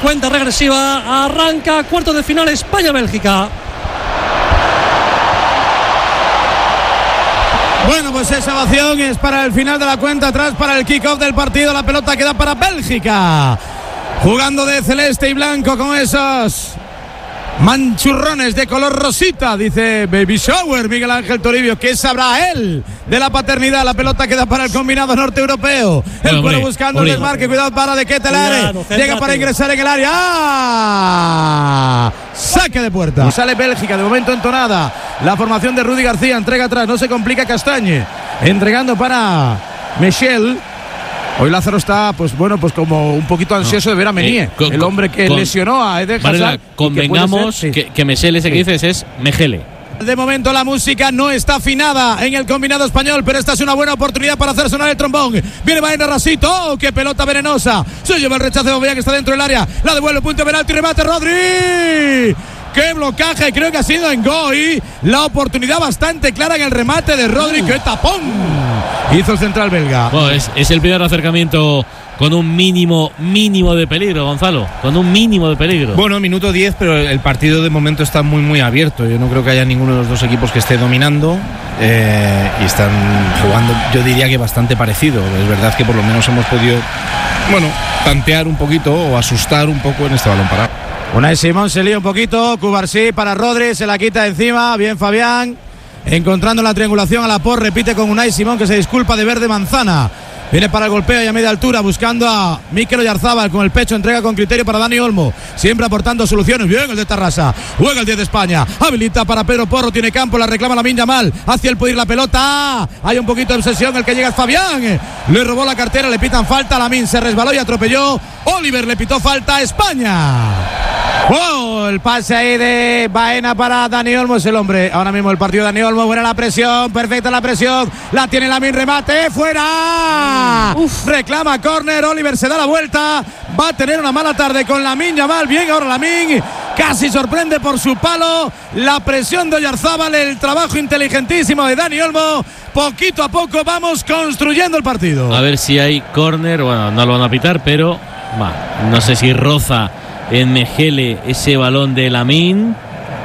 Cuenta regresiva, arranca cuartos de final España-Bélgica. Bueno, pues esa ovación es para el final de la cuenta atrás, para el kick-off del partido. La pelota queda para Bélgica, jugando de celeste y blanco con esos manchurrones de color rosita. Dice Baby Shower Miguel Ángel Toribio. ¿Qué sabrá él de la paternidad? La pelota queda para el combinado norte-europeo. El cuero buscando el desmarque. Cuidado para De Ketelaere. Llega para ingresar en el área. ¡Ah! Saque de puerta. Y sale Bélgica, de momento entonada. La formación de Rudy García. Entrega atrás. No se complica Castañe. Entregando para Michel. Hoy Lázaro está, pues bueno, pues como un poquito ansioso de ver a Menier, el hombre que lesionó a Eden Hazard. Convengamos que Mechel, ese que dices, es Mejele. De momento la música no está afinada en el combinado español, pero esta es una buena oportunidad para hacer sonar el trombón. Viene Baena Rasito. ¡Oh, qué pelota venenosa! Se lleva el rechazo de Bobea, que está dentro del área. La devuelve, punto de penalti, remate Rodri. ¡Qué blocaje! Creo que ha sido en Goy. La oportunidad bastante clara en el remate de Rodri. ¡Qué tapón hizo el central belga! Bueno, es el primer acercamiento con un mínimo de peligro, Gonzalo. Con un mínimo de peligro. Bueno, minuto 10, pero el partido de momento está muy abierto. Yo no creo que haya ninguno de los dos equipos que esté dominando. Y están jugando, yo diría que bastante parecido. Es verdad que por lo menos hemos podido, tantear un poquito o asustar un poco en este balón parado. Unai Simón se lía un poquito. Cubarsí para Rodri, se la quita encima. Bien Fabián, encontrando la triangulación a la por. Repite con Unai Simón, que se disculpa de verde manzana. Viene para el golpeo y a media altura, buscando a Mikel Oyarzabal con el pecho. Entrega con criterio para Dani Olmo, siempre aportando soluciones. Bien el de Tarrasa, juega el 10 de España, habilita para Pedro Porro, tiene campo, la reclama Lamine Yamal, hacia el poder la pelota. Hay un poquito de obsesión, el que llega es Fabián. Le robó la cartera, le pitan falta. Lamine se resbaló y atropelló. Oliver le pitó falta a España. ¡Oh! El pase ahí de Baena para Dani Olmo. Es el hombre ahora mismo el partido de Dani Olmo. Buena la presión, perfecta la presión. La tiene Lamine, remate, fuera. Reclama córner, Oliver se da la vuelta. Va a tener una mala tarde con Lamine Yamal. Bien ahora Lamine, casi sorprende por su palo. La presión de Oyarzabal, el trabajo inteligentísimo de Dani Olmo. Poquito a poco vamos construyendo el partido. A ver si hay córner. Bueno, no lo van a pitar, pero no sé si roza en Mejele ese balón de Lamine.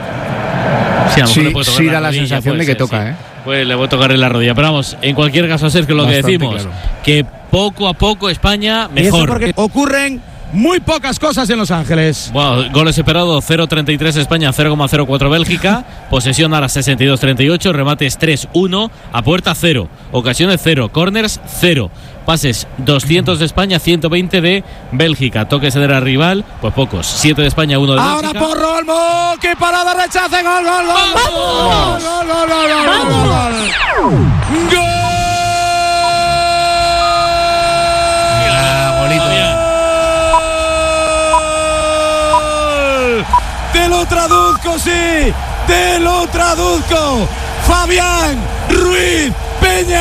Sí, da la sensación de que toca, Pues le voy a tocar en la rodilla. Pero vamos, en cualquier caso, Sergio, lo bastante que decimos, claro, que poco a poco España mejor. Y eso porque ocurren muy pocas cosas en Los Ángeles. Bueno, goles separados 0,33 España, 0,04 Bélgica. Posesión ahora 62-38, remates 3-1, a puerta 0, ocasiones 0, corners 0, pases 200 de España, 120 de Bélgica. Toques de la rival, pues pocos, 7 de España, 1 de Bélgica. Ahora por Olmo, qué parada, rechace, gol, gol, gol. ¡Vamos! ¡Gol, gol, gol, gol, gol, gol! ¡Gol! Te lo traduzco, sí, te lo traduzco. Fabián Ruiz Peña.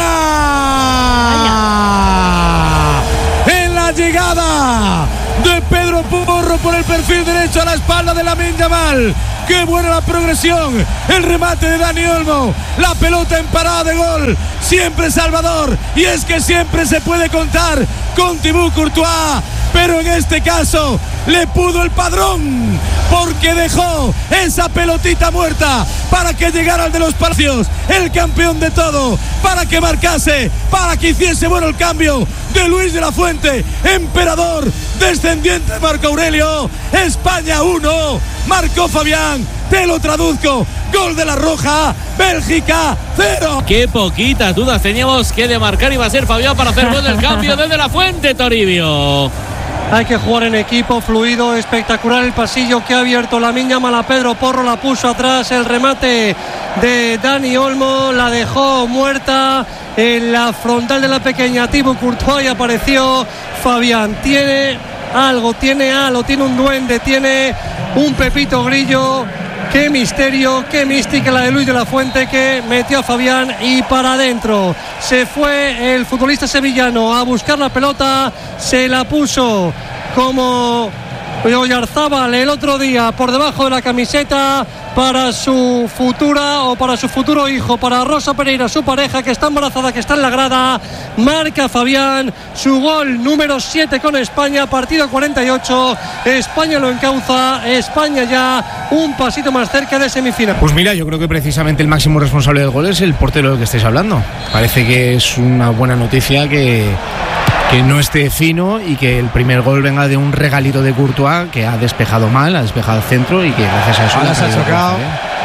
En la llegada de Pedro Porro por el perfil derecho a la espalda de Lamine Yamal. Qué buena la progresión, el remate de Dani Olmo, la pelota en parada de gol. Siempre Salvador, y es que siempre se puede contar con Thibaut Courtois, pero en este caso le pudo el padrón, porque dejó esa pelotita muerta para que llegara el de los Palacios, el campeón de todo, para que marcase, para que hiciese bueno el cambio de Luis de la Fuente, emperador, descendiente de Marco Aurelio. España 1, marcó Fabián, te lo traduzco, gol de la Roja, Bélgica 0. Qué poquitas dudas teníamos que de marcar iba a ser Fabián para hacer gol del cambio desde la Fuente, Toribio. Hay que jugar en equipo, fluido, espectacular el pasillo que ha abierto Lamine Yamal a Pedro Porro, la puso atrás, el remate de Dani Olmo, la dejó muerta en la frontal de la pequeña Thibaut Courtois y apareció Fabián. Tiene algo, tiene un duende, tiene un Pepito Grillo. Qué misterio, qué mística la de Luis de la Fuente, que metió a Fabián y para adentro. Se fue el futbolista sevillano a buscar la pelota, se la puso como Oyarzabal el otro día por debajo de la camiseta, para su futura o para su futuro hijo, para Rosa Pereira, su pareja, que está embarazada, que está en la grada. Marca Fabián su gol número 7 con España, partido 48. España lo encauza, España ya un pasito más cerca de semifinal. Pues mira, yo creo que precisamente el máximo responsable del gol es el portero del que estáis hablando. Parece que es una buena noticia que no esté fino y que el primer gol venga de un regalito de Courtois, que ha despejado mal, ha despejado el centro y que gracias a eso ahora se ha chocado.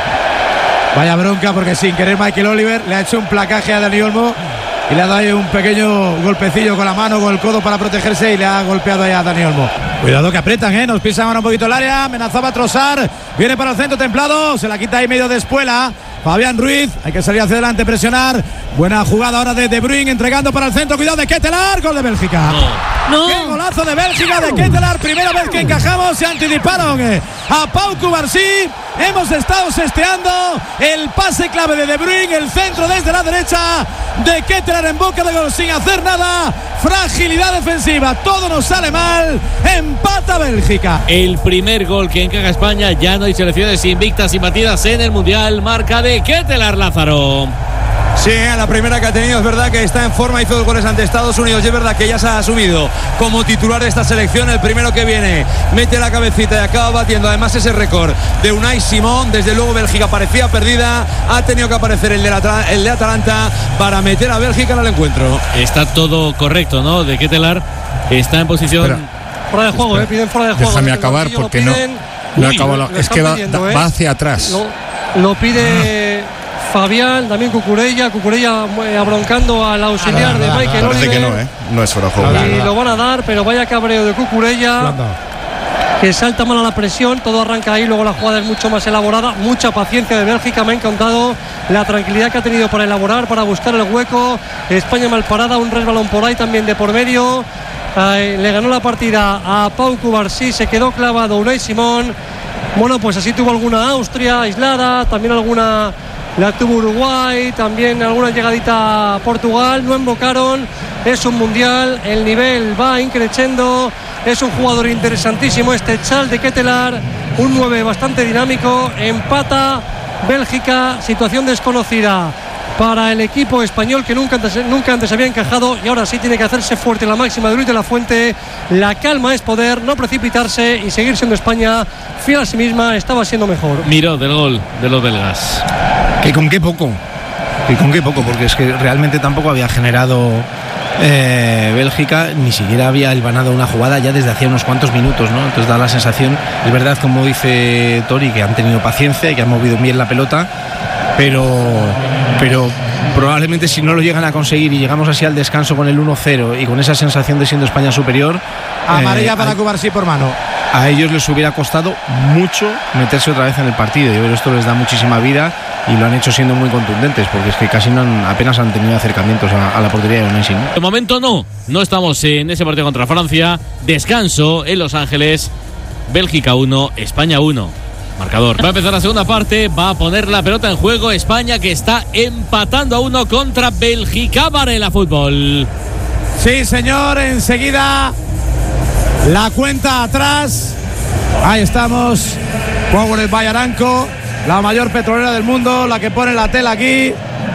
Vaya bronca, porque sin querer Michael Oliver le ha hecho un placaje a Dani Olmo y le ha dado ahí un pequeño golpecillo con la mano, con el codo para protegerse, y le ha golpeado ahí a Dani Olmo. Cuidado que apretan, nos pisan ahora un poquito el área. Amenazaba a Trossard, viene para el centro Templado, se la quita ahí medio de espuela Fabián Ruiz, hay que salir hacia adelante, presionar. Buena jugada ahora de Bruyne, entregando para el centro, cuidado de Ketelaar, gol de Bélgica. No. ¡Qué golazo de Bélgica de Ketelaar! Primera vez que encajamos, se anticiparon a Pau Cubarsí. Hemos estado sesteando el pase clave de Bruyne, el centro desde la derecha de Ketelaar en boca de gol sin hacer nada. Fragilidad defensiva, todo nos sale mal. Empata Bélgica. El primer gol que encaja España, ya no hay selecciones invictas y batidas en el Mundial. Marca de Ketelaar, Lázaro. Sí, la primera que ha tenido, es verdad que está en forma, hizo 2 goles ante Estados Unidos y es verdad que ya se ha asumido como titular de esta selección. El primero que viene, mete la cabecita y acaba batiendo además ese récord de Unai Simón. Desde luego Bélgica parecía perdida, ha tenido que aparecer el de Atalanta para meter a Bélgica en el encuentro. Está todo correcto, ¿no? De Ketelaar está en posición... Fuera de juego, piden fuera de juego. Déjame acabar porque no acaba, es que va hacia atrás. Lo pide Fabián, también Cucurella abroncando al auxiliar de Michael Parece Oliver. que no es fuera de juego. Y lo van a dar, pero vaya cabreo de Cucurella, que salta mal a la presión. Todo arranca ahí, luego la jugada es mucho más elaborada. Mucha paciencia de Bélgica, me ha encantado la tranquilidad que ha tenido para elaborar, para buscar el hueco. España mal parada, un resbalón por ahí también de por medio. Le ganó la partida a Pau Cubarsí, se quedó clavado Unai Simón. Bueno, pues así tuvo alguna Austria aislada, también alguna la tuvo Uruguay, también alguna llegadita a Portugal. No embocaron, es un mundial, el nivel va increciendo. Es un jugador interesantísimo este Charles de Ketelaar, un 9 bastante dinámico. Empata Bélgica, situación desconocida para el equipo español, que nunca antes había encajado, y ahora sí tiene que hacerse fuerte la máxima de Luis de la Fuente. La calma es poder, no precipitarse y seguir siendo España fiel a sí misma. Estaba siendo mejor. Miró del gol de los belgas. Que con qué poco, porque es que realmente tampoco había generado Bélgica, ni siquiera había hilvanado una jugada ya desde hacía unos cuantos minutos, ¿no? Entonces da la sensación, es verdad, como dice Tori, que han tenido paciencia y que han movido bien la pelota, pero probablemente si no lo llegan a conseguir y llegamos así al descanso con el 1-0 y con esa sensación de siendo España superior, amarilla para Cubarsí por mano. A ellos les hubiera costado mucho meterse otra vez en el partido. Yo creo que esto les da muchísima vida y lo han hecho siendo muy contundentes, porque es que casi apenas han tenido acercamientos a la portería de Unai Simón. De momento no estamos en ese partido contra Francia. Descanso en Los Ángeles. Bélgica 1, España 1. Marcador. Va a empezar la segunda parte, va a poner la pelota en juego España, que está empatando a 1 contra Bélgica. Varela Fútbol. Sí, señor, enseguida la cuenta atrás. Ahí estamos. Power el Bayaranco, la mayor petrolera del mundo, la que pone la tela aquí.